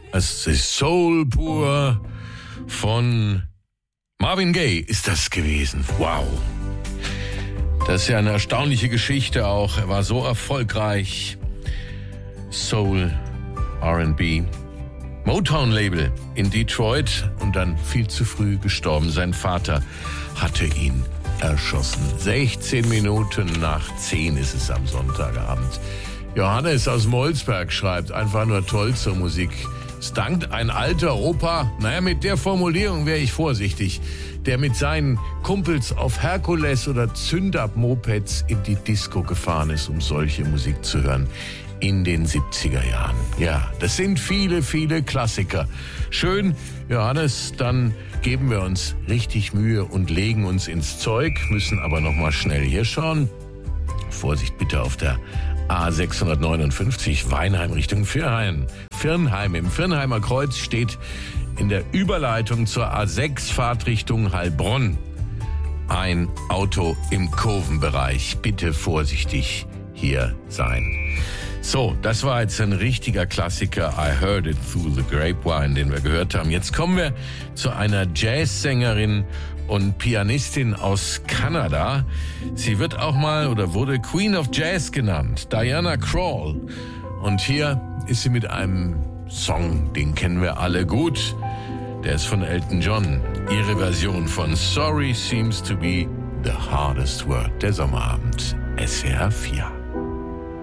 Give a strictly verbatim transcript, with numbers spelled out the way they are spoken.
Es ist Soul pur von Marvin Gaye ist das gewesen. Wow. Das ist ja eine erstaunliche Geschichte auch. Er war so erfolgreich. Soul, R and B, Motown-Label in Detroit und dann viel zu früh gestorben. Sein Vater hatte ihn erschossen. sechzehn Minuten nach zehn ist es am Sonntagabend. Johannes aus Molsberg schreibt, einfach nur toll zur Musik. Es dankt ein alter Opa, naja, mit der Formulierung wäre ich vorsichtig, der mit seinen Kumpels auf Herkules oder Zündab-Mopeds in die Disco gefahren ist, um solche Musik zu hören. In den siebziger Jahren. Ja, das sind viele, viele Klassiker. Schön, Johannes, dann geben wir uns richtig Mühe und legen uns ins Zeug, müssen aber noch mal schnell hier schauen. Vorsicht bitte auf der A sechshundertneunundfünfzig, Weinheim Richtung Firnheim. Firnheim. Im Firnheimer Kreuz steht in der Überleitung zur A sechs Fahrtrichtung Heilbronn ein Auto im Kurvenbereich. Bitte vorsichtig hier sein. So, das war jetzt ein richtiger Klassiker, I Heard It Through the Grapevine, den wir gehört haben. Jetzt kommen wir zu einer Jazzsängerin und Pianistin aus Kanada. Sie wird auch mal oder wurde Queen of Jazz genannt, Diana Krall. Und hier ist sie mit einem Song, den kennen wir alle gut. Der ist von Elton John. Ihre Version von Sorry Seems to Be the Hardest Word. Der Sommerabend, S W R vier.